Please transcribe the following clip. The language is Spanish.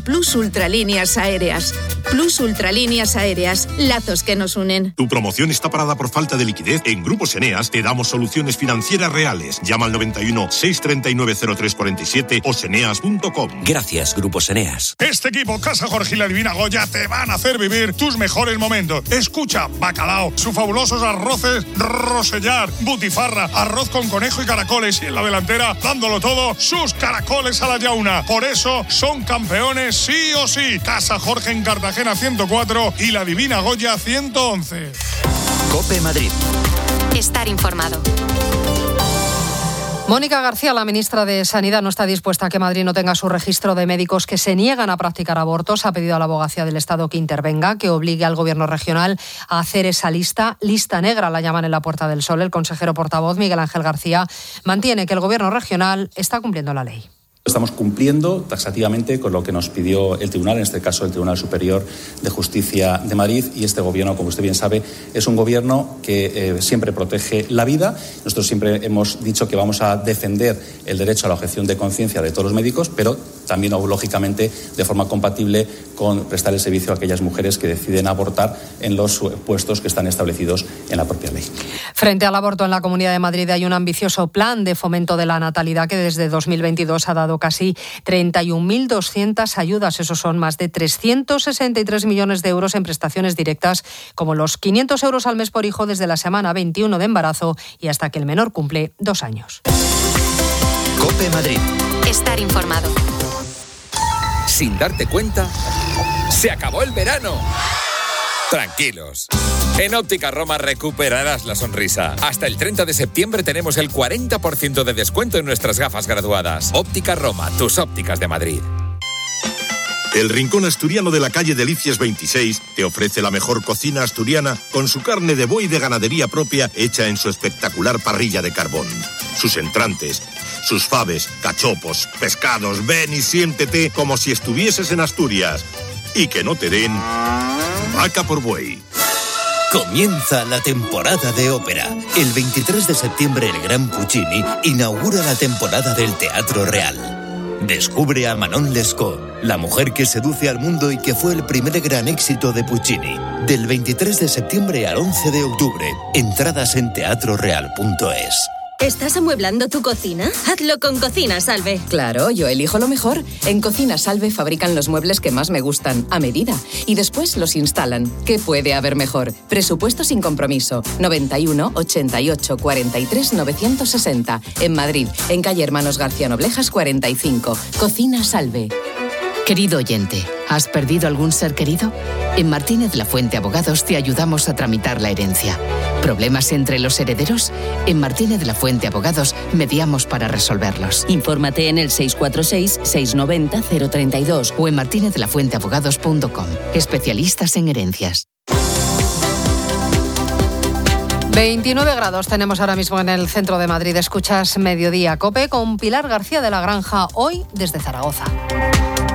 Plus Ultralíneas Aéreas. Plus Ultralíneas Aéreas, lazos que nos unen. ¿Tu promoción está parada por falta de liquidez? En Grupos Eneas te damos soluciones financieras reales. Llama al 91 639 0347 o seneas.com. Gracias, Grupos Eneas. Este equipo, Casa Jorge y la Divina Goya, te van a hacer vivir tus mejores momentos. Escucha, bacalao, sus fabulosos arroces Rosellar, butifarra, arroz con conejo y caracoles, y en la delantera, dándolo todo, sus caracoles a la yauna. Por eso son campeones sí o sí. Casa Jorge en Cartagena 104 y la Divina Goya 111. COPE Madrid. Estar informado. Mónica García, la ministra de Sanidad, no está dispuesta a que Madrid no tenga su registro de médicos que se niegan a practicar abortos. Ha pedido a la Abogacía del Estado que intervenga, que obligue al Gobierno regional a hacer esa lista negra, la llaman en la Puerta del Sol. El consejero portavoz, Miguel Ángel García, mantiene que el Gobierno regional está cumpliendo la ley. Estamos cumpliendo taxativamente con lo que nos pidió el Tribunal, en este caso el Tribunal Superior de Justicia de Madrid, y este gobierno, como usted bien sabe, es un gobierno que siempre protege la vida. Nosotros siempre hemos dicho que vamos a defender el derecho a la objeción de conciencia de todos los médicos, pero también, lógicamente, de forma compatible con prestar el servicio a aquellas mujeres que deciden abortar en los puestos que están establecidos en la propia ley. Frente al aborto en la Comunidad de Madrid hay un ambicioso plan de fomento de la natalidad que desde 2022 ha dado casi 31.200 ayudas. Esos son más de 363 millones de euros en prestaciones directas, como los 500 euros al mes por hijo desde la semana 21 de embarazo y hasta que el menor cumple 2 años. COPE Madrid. Estar informado. Sin darte cuenta, se acabó el verano. Tranquilos. En Óptica Roma recuperarás la sonrisa. Hasta el 30 de septiembre tenemos el 40% de descuento en nuestras gafas graduadas. Óptica Roma, tus ópticas de Madrid. El Rincón Asturiano de la calle Delicias 26 te ofrece la mejor cocina asturiana con su carne de buey de ganadería propia hecha en su espectacular parrilla de carbón. Sus entrantes, sus faves, cachopos, pescados. Ven y siéntete como si estuvieses en Asturias. Y que no te den vaca por buey. Comienza la temporada de ópera. El 23 de septiembre el Gran Puccini inaugura la temporada del Teatro Real. Descubre a Manon Lescaut, la mujer que seduce al mundo y que fue el primer gran éxito de Puccini. Del 23 de septiembre al 11 de octubre. Entradas en teatroreal.es. ¿Estás amueblando tu cocina? Hazlo con Cocina Salve. Claro, yo elijo lo mejor. En Cocina Salve fabrican los muebles que más me gustan, a medida. Y después los instalan. ¿Qué puede haber mejor? Presupuesto sin compromiso. 91 88 43 960. En Madrid, en calle Hermanos García Noblejas 45. Cocina Salve. Querido oyente, ¿has perdido algún ser querido? En Martínez La Fuente Abogados te ayudamos a tramitar la herencia. ¿Problemas entre los herederos? En Martínez La Fuente Abogados mediamos para resolverlos. Infórmate en el 646-690-032 o en martinezlafuenteabogados.com. Especialistas en herencias. 29 grados tenemos ahora mismo en el centro de Madrid. Escuchas Mediodía COPE con Pilar García de la Granja, hoy desde Zaragoza.